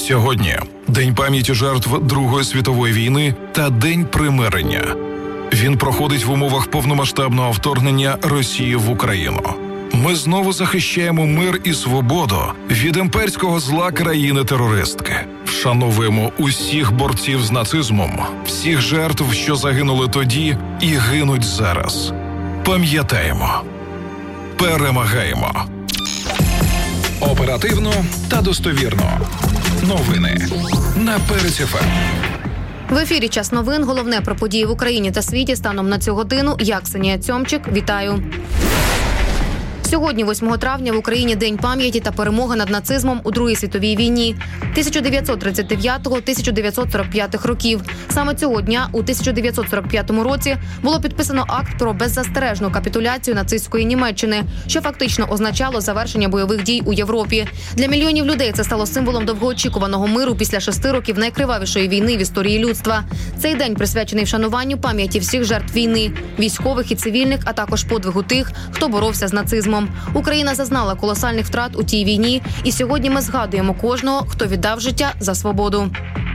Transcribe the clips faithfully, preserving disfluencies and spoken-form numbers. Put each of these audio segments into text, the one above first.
Сьогодні День пам'яті жертв Другої світової війни та День примирення. Він проходить в умовах повномасштабного вторгнення Росії в Україну. Ми знову захищаємо мир і свободу від імперського зла країни-терористки. Вшановуємо усіх борців з нацизмом, всіх жертв, що загинули тоді і гинуть зараз. Пам'ятаємо. Перемагаємо. Оперативно та достовірно. Новини на Перець еф ем. В ефірі «Час новин». Головне про події в Україні та світі станом на цю годину. Я, Ксенія Цьомчик. Вітаю. Сьогодні, восьмого травня, в Україні День пам'яті та перемоги над нацизмом у Другій світовій війні тисяча дев'ятсот тридцять дев'ятого - тисяча дев'ятсот сорок п'ятого років. Саме цього дня, у тисяча дев'ятсот сорок п'ятому році, було підписано акт про беззастережну капітуляцію нацистської Німеччини, що фактично означало завершення бойових дій у Європі. Для мільйонів людей це стало символом довгоочікуваного миру після шести років найкривавішої війни в історії людства. Цей день присвячений вшануванню пам'яті всіх жертв війни, військових і цивільних, а також подвигу тих, хто боровся з нацизмом. Україна зазнала колосальних втрат у тій війні, і сьогодні ми згадуємо кожного, хто віддав життя за свободу.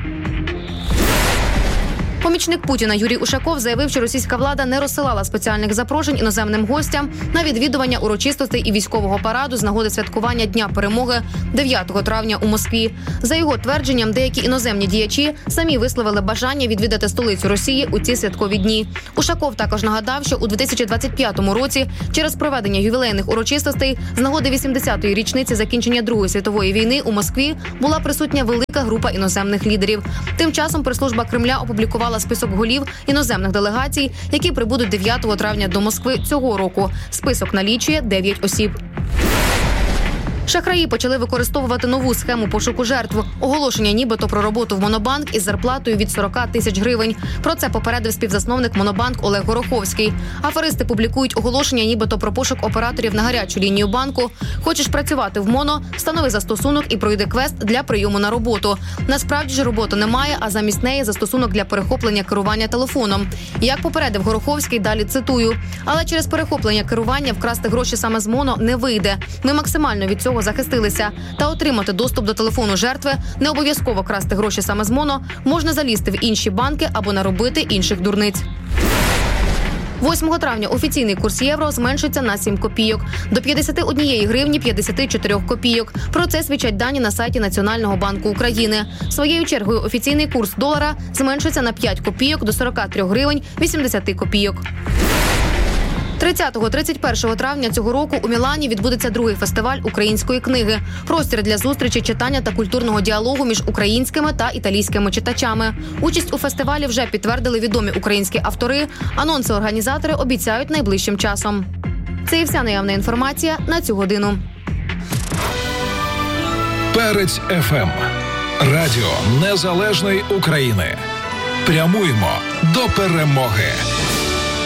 Помічник Путіна Юрій Ушаков заявив, що російська влада не розсилала спеціальних запрошень іноземним гостям на відвідування урочистостей і військового параду з нагоди святкування Дня перемоги дев'ятого травня у Москві. За його твердженням, деякі іноземні діячі самі висловили бажання відвідати столицю Росії у ці святкові дні. Ушаков також нагадав, що у дві тисячі двадцять п'ятому році через проведення ювілейних урочистостей з нагоди вісімдесятої річниці закінчення Другої світової війни у Москві була присутня велика група іноземних лідерів. Тим часом прес-служба Кремля опублікувала список голів іноземних делегацій, які прибудуть дев'ятого травня до Москви цього року. Список налічує дев'ять осіб. Шахраї почали використовувати нову схему пошуку жертв. Оголошення нібито про роботу в Монобанк із зарплатою від сорок тисяч гривень. Про це попередив співзасновник Монобанк Олег Гороховський. Аферисти публікують оголошення нібито про пошук операторів на гарячу лінію банку. Хочеш працювати в Моно? Встанови застосунок і пройди квест для прийому на роботу. Насправді ж роботи немає, а замість неї застосунок для перехоплення керування телефоном. Як попередив Гороховський, далі цитую. Але через перехоплення керування вкрасти гроші саме з Моно не вийде. Ми максимально від цього захистилися. Та отримати доступ до телефону жертви, не обов'язково красти гроші саме з Моно, можна залізти в інші банки або наробити інших дурниць. восьмого травня офіційний курс євро зменшиться на сім копійок. До п'ятдесят однієї гривні п'ятдесят чотири копійок. Про це свідчать дані на сайті Національного банку України. Своєю чергою офіційний курс долара зменшиться на п'ять копійок до сорок три гривень вісімдесят копійок. тридцятого - тридцять першого травня цього року у Мілані відбудеться другий фестиваль української книги. Простір для зустрічі, читання та культурного діалогу між українськими та італійськими читачами. Участь у фестивалі вже підтвердили відомі українські автори. Анонси організатори обіцяють найближчим часом. Це і вся наявна інформація на цю годину. Перець еф ем. Радіо Незалежної України. Прямуємо до перемоги.